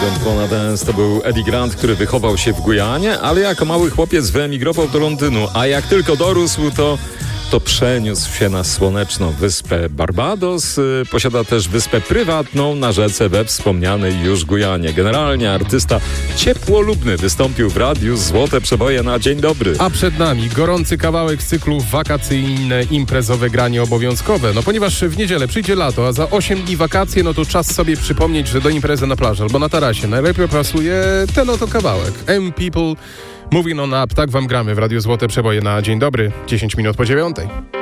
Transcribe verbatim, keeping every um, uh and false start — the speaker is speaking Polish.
Don't Wanna Dance to był Eddie Grant, który wychował się w Gujanie, ale jako mały chłopiec wyemigrował do Londynu, a jak tylko dorósł, to to przeniósł się na słoneczną wyspę Barbados. Posiada też wyspę prywatną na rzece we wspomnianej już Gujanie. Generalnie artysta ciepłolubny wystąpił w radiu Złote Przeboje na Dzień Dobry. A przed nami gorący kawałek z cyklu wakacyjne, imprezowe granie obowiązkowe. No ponieważ w niedzielę przyjdzie lato, a za osiem dni wakacje, no to czas sobie przypomnieć, że do imprezy na plaży albo na tarasie najlepiej pasuje ten oto kawałek. M People Moving On Up. Tak wam gramy w radiu Złote Przeboje na Dzień Dobry. dziesięć minut po dziewiątej.